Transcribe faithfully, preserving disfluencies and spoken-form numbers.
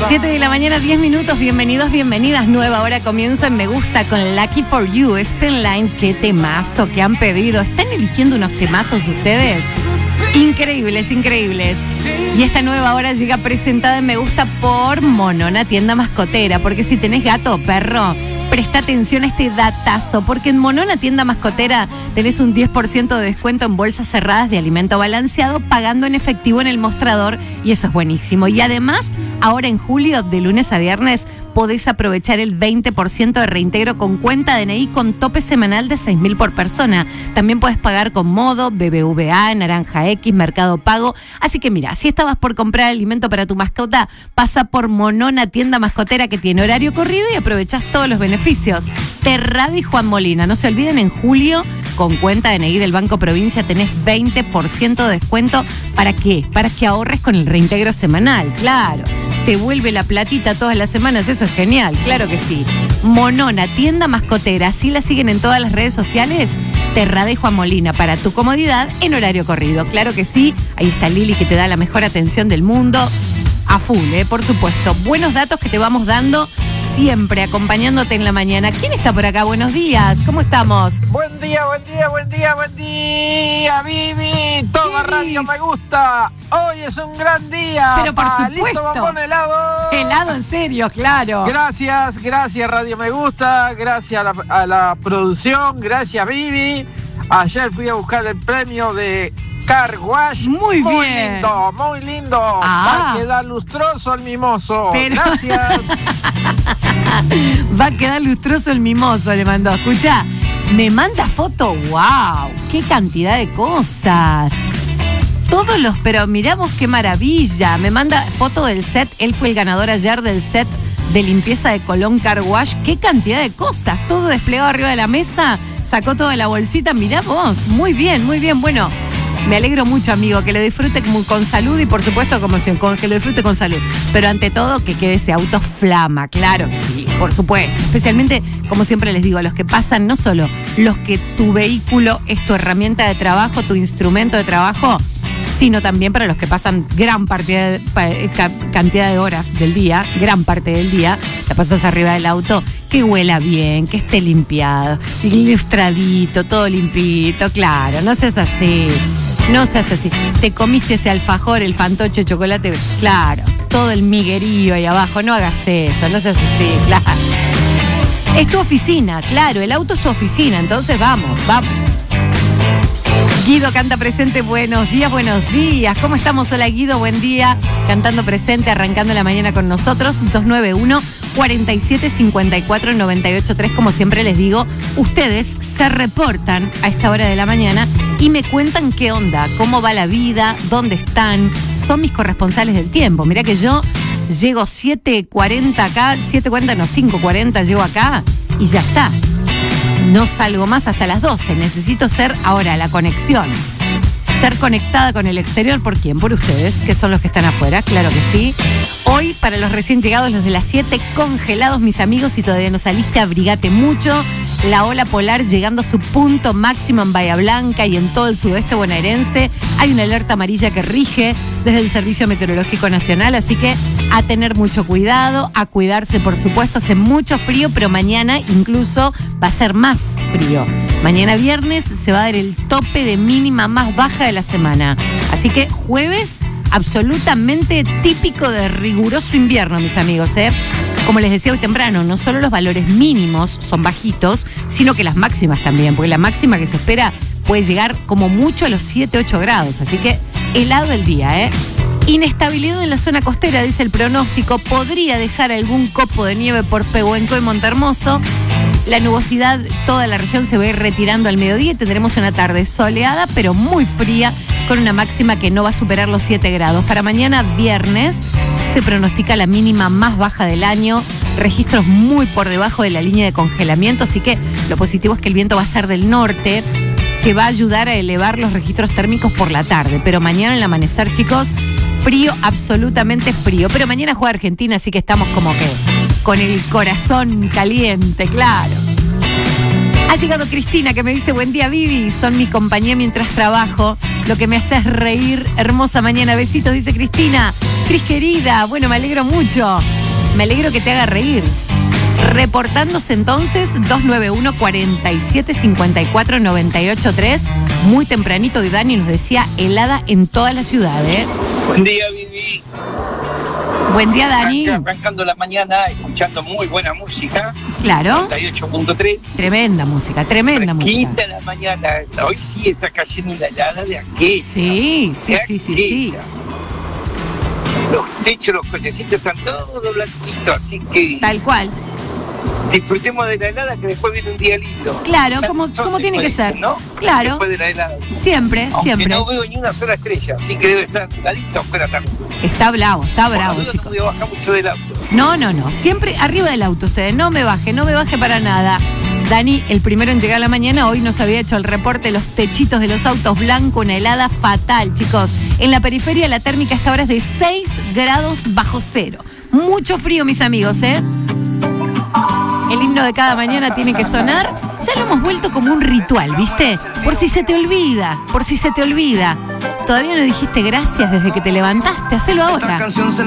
siete de la mañana, diez minutos. Bienvenidos, bienvenidas. Nueva hora comienza en Me Gusta con Lucky for You. Penline, qué temazo que han pedido. ¿Están eligiendo unos temazos ustedes? Increíbles, increíbles. Y esta nueva hora llega presentada en Me Gusta por Monona, tienda mascotera. Porque si tenés gato o perro, presta atención a este datazo, porque en Monona, tienda mascotera, tenés un diez por ciento de descuento en bolsas cerradas de alimento balanceado, pagando en efectivo en el mostrador, y eso es buenísimo. Y además, ahora en julio, de lunes a viernes, podés aprovechar el veinte por ciento de reintegro con cuenta D N I con tope semanal de seis mil por persona. También podés pagar con Modo, B B V A, Naranja X, Mercado Pago. Así que mira, si estabas por comprar alimento para tu mascota, pasa por Monona, tienda mascotera, que tiene horario corrido y aprovechás todos los beneficios. Terrado y Juan Molina, no se olviden, en julio, con cuenta D N I del Banco Provincia, tenés veinte por ciento de descuento. ¿Para qué? Para que ahorres con el reintegro semanal, claro. Te vuelve la platita todas las semanas, eso es genial, claro que sí. Monona, tienda mascotera, ¿sí la siguen en todas las redes sociales? Terrada y Juan Molina, para tu comodidad en horario corrido, claro que sí. Ahí está Lili, que te da la mejor atención del mundo, a full, eh, por supuesto. Buenos datos que te vamos dando siempre, acompañándote en la mañana. ¿Quién está por acá? Buenos días, ¿cómo estamos? Buen día, buen día, buen día, buen día, Vivi. Toma Radio Me Gusta. Hoy es un gran día. Pero por pa, supuesto. Listo, bombón, helado. Helado, en serio, claro. Gracias, gracias Radio Me Gusta, gracias a la, a la producción, gracias Vivi. Ayer fui a buscar el premio de Car Wash. Muy, muy bien. lindo, muy lindo. Ah. Va a quedar lustroso el mimoso. Pero... Gracias. Va a quedar lustroso el mimoso, le mandó. Escucha, me manda foto, wow, qué cantidad de cosas. Todos los, pero miramos qué maravilla. Me manda foto del set, él fue el ganador ayer del set de limpieza de Colón Car Wash. Qué cantidad de cosas, todo desplegado arriba de la mesa, sacó toda la bolsita, mirá vos, muy bien, muy bien, bueno. Me alegro mucho, amigo, que lo disfrute con salud y, por supuesto, como si, que lo disfrute con salud. Pero ante todo, que quede ese auto flama, claro que sí, por supuesto. Especialmente, como siempre les digo, a los que pasan, no solo los que tu vehículo es tu herramienta de trabajo, tu instrumento de trabajo, sino también para los que pasan gran parte de, cantidad de horas del día, gran parte del día, la pasas arriba del auto, que huela bien, que esté limpiado, ilustradito, todo limpito, claro, no seas así. No seas así. Te comiste ese alfajor, el fantoche, chocolate, claro, todo el miguerío ahí abajo. No hagas eso, no seas así, claro. Es tu oficina, claro, el auto es tu oficina, entonces vamos, vamos. Guido canta presente, buenos días, buenos días. ¿Cómo estamos? Hola Guido, buen día. Cantando presente, arrancando la mañana con nosotros. dos nueve uno, cuatro siete cinco cuatro, nueve ocho tres. Como siempre les digo, ustedes se reportan a esta hora de la mañana y me cuentan qué onda, cómo va la vida, dónde están. Son mis corresponsales del tiempo. Mirá que yo llego siete cuarenta acá, siete cuarenta no, cinco cuarenta llego acá y ya está. No salgo más hasta las doce. Necesito ser ahora la conexión. Ser conectada con el exterior. ¿Por quién? Por ustedes, que son los que están afuera, claro que sí. Hoy, para los recién llegados, los de las siete, congelados, mis amigos, si todavía no saliste, abrigate mucho. La ola polar llegando a su punto máximo en Bahía Blanca y en todo el sudeste bonaerense. Hay una alerta amarilla que rige desde el Servicio Meteorológico Nacional, así que a tener mucho cuidado, a cuidarse, por supuesto. Hace mucho frío, pero mañana incluso va a ser más frío. Mañana viernes se va a dar el tope de mínima más baja de la semana. Así que jueves absolutamente típico de riguroso invierno, mis amigos, ¿eh? Como les decía hoy temprano, no solo los valores mínimos son bajitos, sino que las máximas también, porque la máxima que se espera puede llegar como mucho a los siete, ocho grados. Así que helado el día, ¿eh? Inestabilidad en la zona costera, dice el pronóstico. Podría dejar algún copo de nieve por Pehuenco y Montehermoso. La nubosidad, toda la región se va a ir retirando al mediodía y tendremos una tarde soleada, pero muy fría, con una máxima que no va a superar los siete grados. Para mañana, viernes, se pronostica la mínima más baja del año, registros muy por debajo de la línea de congelamiento, así que lo positivo es que el viento va a ser del norte, que va a ayudar a elevar los registros térmicos por la tarde. Pero mañana en el amanecer, chicos, frío, absolutamente frío. Pero mañana juega Argentina, así que estamos como que con el corazón caliente, claro. Ha llegado Cristina, que me dice: buen día, Vivi, son mi compañía mientras trabajo, lo que me hace es reír. Hermosa mañana, besitos, dice Cristina. Cris querida, bueno, me alegro mucho. Me alegro que te haga reír. Reportándose entonces, dos nueve uno, cuatro siete, cinco cuatro, nueve ocho tres. Muy tempranito, y Dani nos decía helada en toda la ciudad, ¿eh? Buen día, Vivi. Buen día, Dani. Arrancando la mañana, escuchando muy buena música. Claro. noventa y ocho punto tres. Tremenda música, tremenda música. Quinta la mañana. Hoy sí está cayendo una helada de aquella. Sí, sí, sí, sí, sí. Los techos, los cochecitos están todos blanquitos, así que... Tal cual. Disfrutemos de la helada, que después viene un día lindo. Claro, como, como tiene que ser, ¿no? Claro. Después de la helada. Siempre, Aunque siempre. no veo ni una sola estrella, así que debe estar heladito afuera también. Está bravo, está bravo, Por la duda, chicos. no voy a bajar mucho del auto. No, no, no. Siempre arriba del auto ustedes. No me baje, no me baje para nada. Dani, el primero en llegar a la mañana, hoy nos había hecho el reporte, los techitos de los autos blancos, una helada fatal, chicos. En la periferia la térmica esta hora es de seis grados bajo cero. Mucho frío, mis amigos, ¿eh? El himno de cada mañana tiene que sonar. Ya lo hemos vuelto como un ritual, ¿viste? Por si se te olvida, por si se te olvida. Todavía no dijiste gracias desde que te levantaste, hacelo ahora.